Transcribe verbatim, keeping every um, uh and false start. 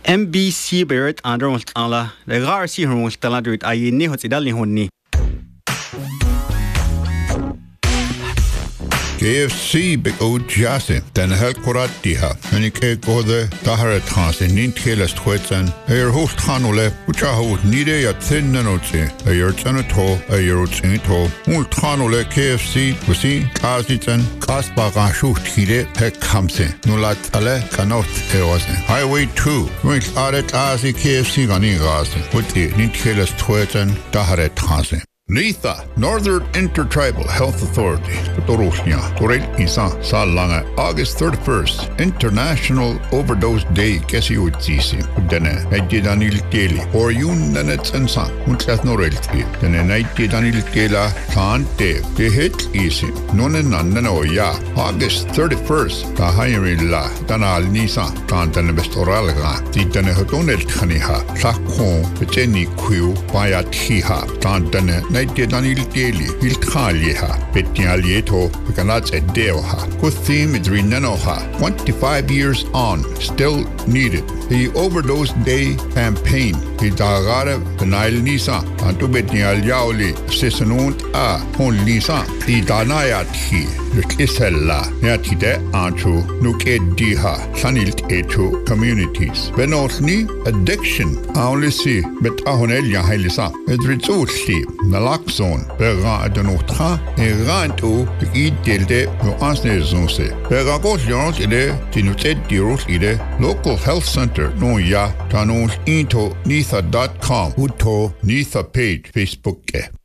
M B C Barrett Andrew Multala, the Garci Multala do it. I knew what's Idali Honey. K F C big old jasse, den hel koratiha, en ik kijk de dahare trans in niet geles twetsen, er hoofd ganole, ucha hoofd nide ja thin nanoche, a yurt en het ho, a yurt in het ho, ul tranole K F C, wasi, kasiten, kasbaga schucht hide, hek kamse, nulat alle kanot erosen. Highway two, wink aret asi K F C gani gasen, uti niet geles twetsen, dahare transe. NITHA, Northern Intertribal Health Authority, Torosnia, Torel Isa, Salanga, August thirty-first, International Overdose Day, Kessi Utsisi, Dene, Naididanil Keli, or Yun Nanets and San, Untlas Norelti, Dene Naididanil Kela, Kante, the hit easy, Nonanano Ya, August thirty-first, Tahayri La, Danal Nisa, Tantan Bestoralga, Titane Hotonel Kaniha, Sakon, Peteni Quiu, Payatiha, Tantane. Naididanil Keli, Ilkaliha, Petialieto, Kanats et Deoha, Kuthim Idrinanoha, twenty-five years on, still needed. The Overdose Day campaign, the Dagare, the Nile Nisa, Antubetial Yauli, Sisanunt A, Hon Nisa, the Danayati, the Kisella, Yatide Anchu, Nuke Diha, Sanilt Etu communities. Benotni, addiction, only see, but Ahonelia Helisa, Edritsuti, Naloxone, Berra Adenotra, et Ranto, the Idelde, no Ansnezonse. Beragos Yons ide, Tinutet Diros ide, local health center, no ya, Tanos into Nitha dot com, Uto Nitha page, Facebook.